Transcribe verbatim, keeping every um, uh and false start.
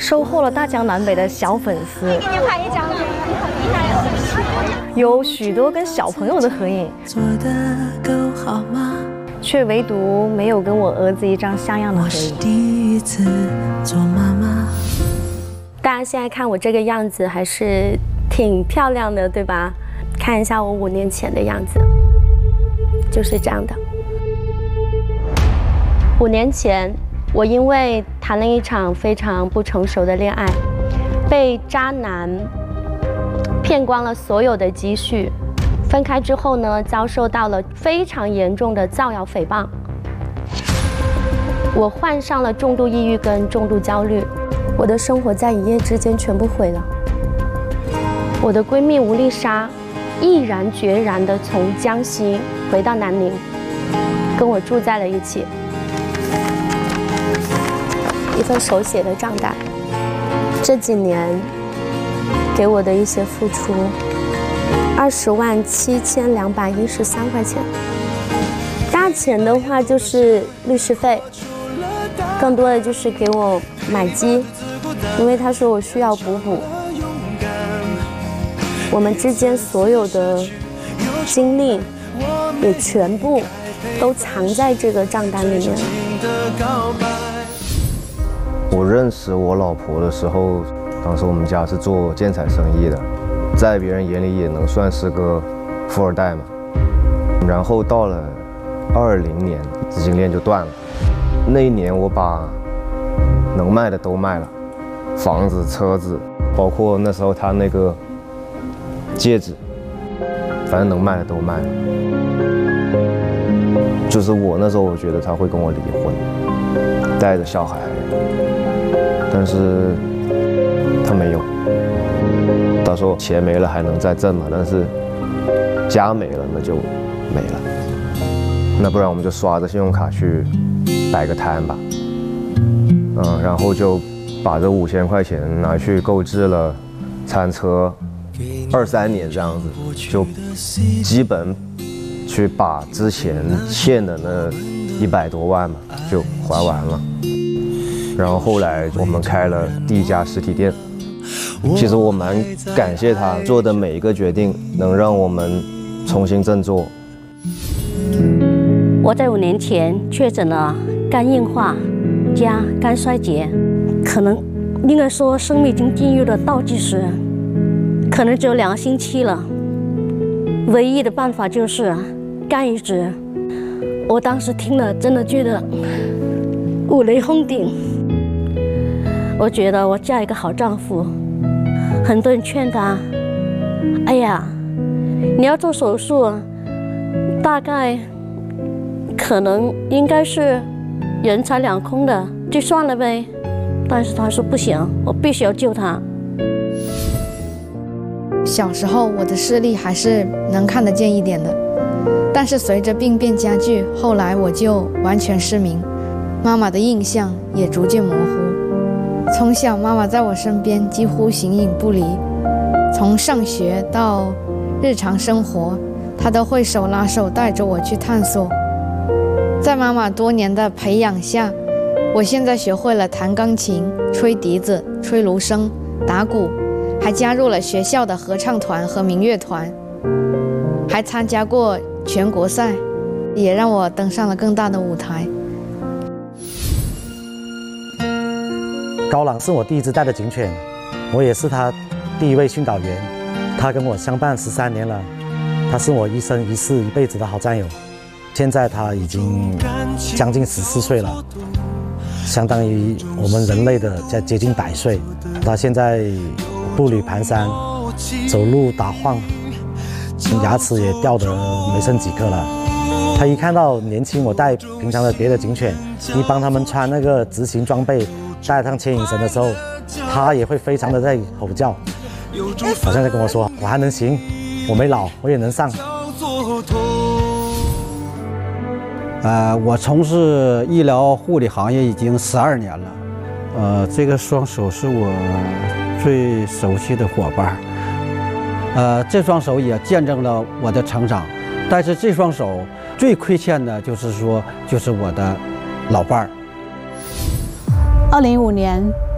收获了大江南北的小粉丝，有许多跟小朋友的合影，却唯独没有跟我儿子一张像样的合影。 大家现在看我这个样子还是挺漂亮的，对吧？看一下我五年前的样子，就是这样的。五年前，我因为谈了一场非常不成熟的恋爱，被渣男骗光了所有的积蓄。分开之后呢，遭受到了非常严重的造谣诽谤。我患上了重度抑郁跟重度焦虑，我的生活在一夜之间全部毁了。我的闺蜜吴丽莎毅然决然地从江西回到南宁，跟我住在了一起。一份手写的账单，这几年给我的一些付出，二十万七千两百一十三块钱。大钱的话就是律师费，更多的就是给我买鸡，因为他说我需要补补。我们之间所有的经历也全部都藏在这个账单里面。 我认识我老婆的时候，当时我们家是做建材生意的，在别人眼里也能算是个富二代嘛。然后到了二零年，资金链就断了。那一年我把能卖的都卖了，房子、车子，包括那时候他那个戒指，反正能卖的都卖了。就是我那时候我觉得他会跟我离婚，带着小孩。但是他没有，他说钱没了还能再挣嘛，但是家没了那就没了，那不然我们就刷着信用卡去摆个摊吧，嗯，然后就把这五千块钱拿去购置了餐车，二三年这样子，就基本去把之前欠的那一百多万嘛就还完了。然后后来我们开了第一家实体店，其实我蛮感谢他做的每一个决定，能让我们重新振作。 我在五年前确诊了肝硬化加肝衰竭，可能应该说生命已经进入了倒计时，可能只有两个星期了。唯一的办法就是肝移植。我当时听了真的觉得五雷轰顶。我觉得我嫁一个好丈夫，很多人劝他，哎呀，你要做手术，大概可能应该是人财两空的，就算了呗。但是他说不行，我必须要救他。 小时候我的视力还是能看得见一点的，但是随着病变加剧，后来我就完全失明，妈妈的印象也逐渐模糊。从小妈妈在我身边几乎形影不离，从上学到日常生活，她都会手拉手带着我去探索。在妈妈多年的培养下，我现在学会了弹钢琴、吹笛子、吹芦笙、打鼓，还加入了学校的合唱团和民乐团，还参加过全国赛，也让我登上了更大的舞台。 高朗是我第一只带的警犬，我也是他第一位训导员，他跟我相伴十三年了，他是我一生一世一辈子的好战友。现在他已经将近十四岁了，相当于我们人类的在接近百岁。他现在步履蹒跚，走路打晃，牙齿也掉得没剩几颗了。他一看到年轻我带平常的别的警犬，一帮他们穿那个执行装备，带上牵引绳的时候，他也会非常的在吼叫，好像在跟我说我还能行，我没老，我也能上。 呃，我从事医疗护理行业已经十二年了，呃，这个双手是我最熟悉的伙伴，呃，这双手也见证了我的成长，但是这双手最亏欠的就是说，就是我的老伴儿。 二零一五年